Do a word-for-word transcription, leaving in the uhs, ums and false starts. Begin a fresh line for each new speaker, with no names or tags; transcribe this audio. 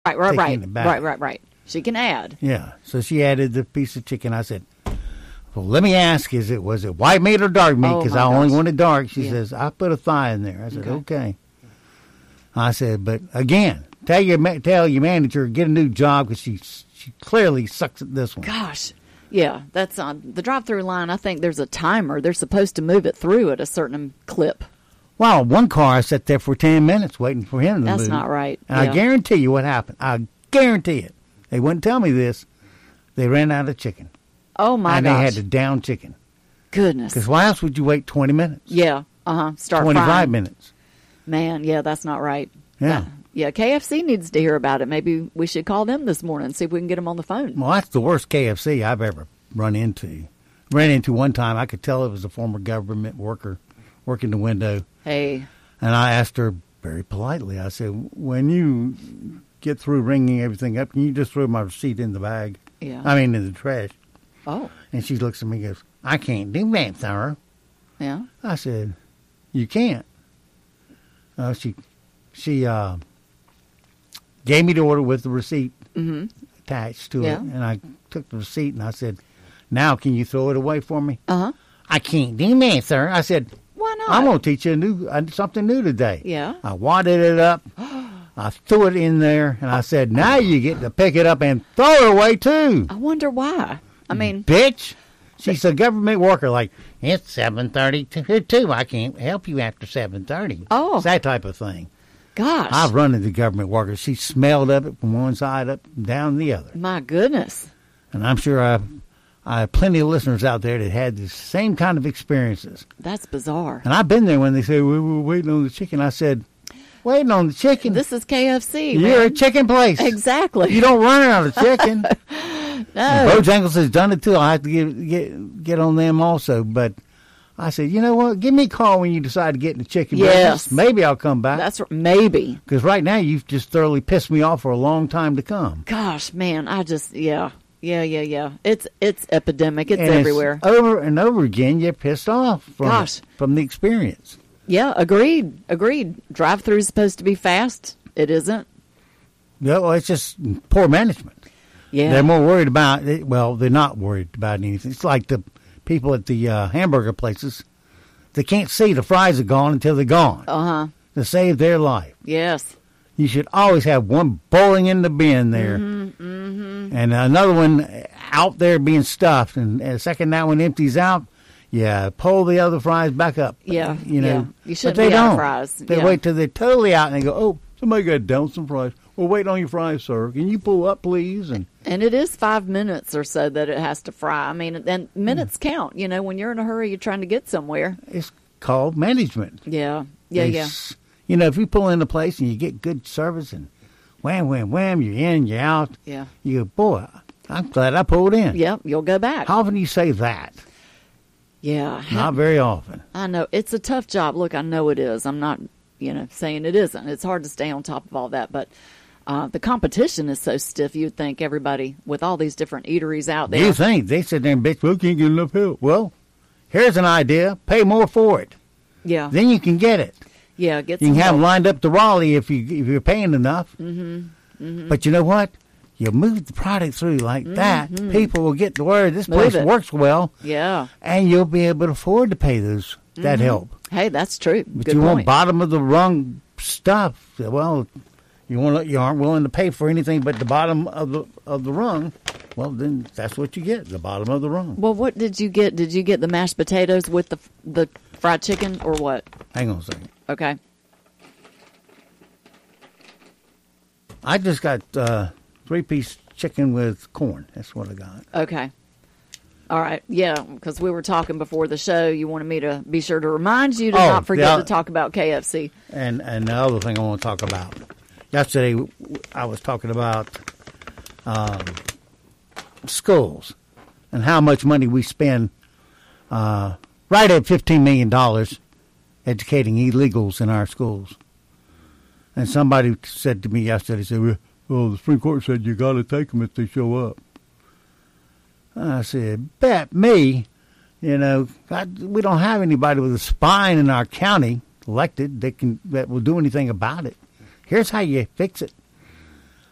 Right, right, right,
taking it back.
right, right, right. She can add.
Yeah. So she added the piece of chicken. I said, well, let me ask, is it was it white meat or dark meat?
Oh,
Because
my
I only
gosh.
wanted dark. She
Yeah.
says, I put a thigh in there. I said,
Okay.
okay. I said, but again, tell your ma- tell your manager, get a new job because she she clearly sucks at this one.
Gosh. Yeah, that's on the drive-through line. I think there's a timer. They're supposed to move it through at a certain clip.
Well, one car I sat there for ten minutes waiting for him to
That's
move.
not right.
And
Yeah.
I guarantee you what happened. I guarantee it. They wouldn't tell me this. They ran out of chicken.
Oh, my
and
gosh.
they had to down chicken.
Goodness.
Because why else would you wait twenty minutes?
Yeah. Uh-huh. Start
twenty-five
frying.
minutes.
Man, yeah, that's not right.
Yeah.
Uh, yeah, K F C needs to hear about it. Maybe we should call them this morning and see if we can get them on the phone.
Well, that's the worst K F C I've ever run into. Ran into one time. I could tell it was a former government worker working the window.
Hey.
And I asked her very politely, I said, when you get through ringing everything up, can you just throw my receipt in the bag?
Yeah.
I mean, in the trash.
Oh.
And she looks at me and goes, I can't do that, sir.
Yeah.
I said, you can't. Uh, she she uh, gave me the order with the receipt
Mm-hmm.
attached to
Yeah.
it. And I took the receipt and I said, now can you throw it away for me?
Uh-huh.
I can't do that, sir. I said,
Why not?
I'm going to teach you a new, uh, something new today.
Yeah.
I wadded it up. I threw it in there, and I said, now you get to pick it up and throw it away, too.
I wonder why. I mean,
Bitch. She's a government worker. Like, it's seven thirty-two. I can't help you after seven thirty.
Oh.
It's that type of thing.
gosh.
I've run into government workers. She smelled of it from one side up and down the other.
My goodness.
And I'm sure I, I have plenty of listeners out there that had the same kind of experiences.
That's bizarre.
And I've been there when they say, we were waiting on the chicken. I said, waiting on the chicken?
This is K F C,
You're
man.
a chicken place.
Exactly.
You don't run out of chicken.
No.
Bojangles has done it too. I have to get, get get on them also. But I said, you know what? Give me a call when you decide to get in the chicken
Yes.
business. Maybe I'll come back.
That's r- maybe.
Because right now you've just thoroughly pissed me off for a long time to come.
Gosh, man, I just yeah, yeah, yeah, yeah. It's it's epidemic. It's
And
everywhere.
over and over again, you're pissed off from,
Gosh.
from the experience.
Yeah, agreed, agreed. Drive-through is supposed to be fast. It isn't.
Yeah, well, it's just poor management.
Yeah.
They're more worried about it. Well, they're not worried about anything. It's like the people at the uh, hamburger places. They can't see the fries are gone until they're gone.
Uh huh.
To save their life.
Yes.
You should always have one bowling in the bin there.
Mm-hmm, mm-hmm.
And another one out there being stuffed. And, and the second that one empties out, yeah, pull the other fries back up.
Yeah,
You know,
yeah. You shouldn't
but they
be out of
don't.
fries.
They
Yeah.
wait till they're totally out and they go, oh, somebody got down some fries. Well, wait on your fries, sir. Can you pull up, please? And
And it is five minutes or so that it has to fry. I mean, and minutes count. You know, when you're in a hurry, you're trying to get somewhere.
it's called management.
Yeah, yeah, yeah.
It's- You know, if you pull in a place and you get good service and wham, wham, wham, you're in, you're out.
Yeah.
You go, boy, I'm glad I pulled in.
Yep, you'll go back.
How often do you say that?
Yeah.
Not very often.
I know. It's a tough job. Look, I know it is. I'm not, you know, saying it isn't. It's hard to stay on top of all that. But uh, the competition is so stiff, you'd think everybody, with all these different eateries out there.
You think they sit there and bitch, well, can't get enough help. Well, here's an idea. Pay more for it.
Yeah.
Then you can get it.
Yeah, get
You
some
can have them
help.
lined up to Raleigh if, you, if you're paying enough.
Mm-hmm. Mm-hmm.
But you know what? You move the product through like that,
Mhm.
people will get the word this
Move
place
it.
works well,
Yeah.
and you'll be able to afford to pay those that
Mhm.
help.
Hey, that's true.
But
Good
you
point.
want bottom of the rung stuff. Well, you want you aren't willing to pay for anything but the bottom of the of the rung. Well, then that's what you get, the bottom of the rung.
Well, what did you get? Did you get the mashed potatoes with the the fried chicken or what?
Hang on a second.
Okay.
I just got uh, three piece chicken with corn. That's what I got.
Okay. All right. Yeah, because we were talking before the show. You wanted me to be sure to remind you to
Oh,
not forget
yeah.
to talk about K F C.
And and the other thing I want to talk about. Yesterday, w- w- I was talking about um, schools and how much money we spend uh, right at fifteen million dollars educating illegals in our schools. And somebody said to me yesterday, said, well, the Supreme Court said you got to take them if they show up. I said, bet me, you know, I, we don't have anybody with a spine in our county elected that can that will do anything about it. Here's how you fix it.